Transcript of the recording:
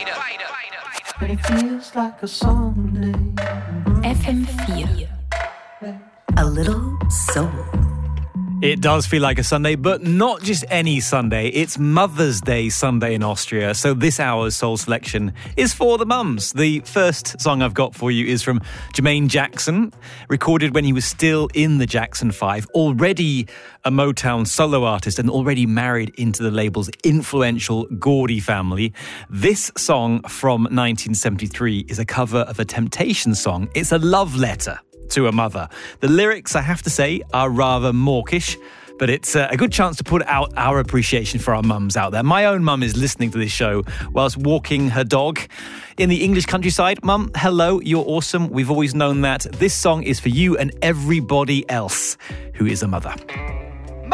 But it feels like a Sunday. FM4. A little soul. It does feel like a Sunday, but not just any Sunday. It's Mother's Day Sunday in Austria. So this hour's soul selection is for the mums. The first song I've got for you is from Jermaine Jackson, recorded when he was still in the Jackson 5, already a Motown solo artist and already married into the label's influential Gordy family. This song from 1973 is a cover of a Temptations song. It's a love letter to a mother. The lyrics, I have to say, are rather mawkish, but it's a good chance to put out our appreciation for our mums out there. My own mum is listening to this show whilst walking her dog in the English countryside. Mum, hello, you're awesome. We've always known that. This song is for you and everybody else who is a mother.